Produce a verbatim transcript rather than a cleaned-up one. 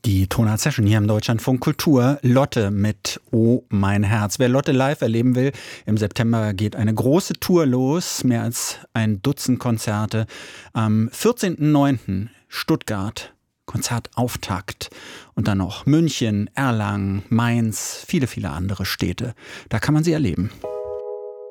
Die Tonart Session hier im Deutschlandfunk Kultur. Lotte mit Oh mein Herz. Wer Lotte live erleben will, im September geht eine große Tour los. Mehr als ein Dutzend Konzerte. Am vierzehnten neunten Stuttgart. Konzertauftakt. Und dann noch München, Erlangen, Mainz, viele, viele andere Städte. Da kann man sie erleben.